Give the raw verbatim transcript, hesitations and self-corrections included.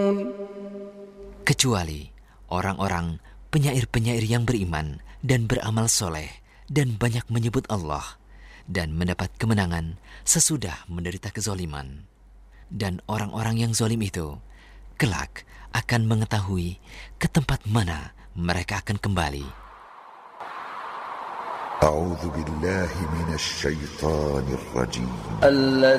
Kecuali orang-orang penyair-penyair yang beriman dan beramal soleh dan banyak menyebut Allah dan mendapat kemenangan sesudah menderita kezoliman. Dan orang-orang yang zolim itu kelak akan mengetahui ke tempat mana mereka akan kembali. A'udzu billahi minasy syaithanir rajim.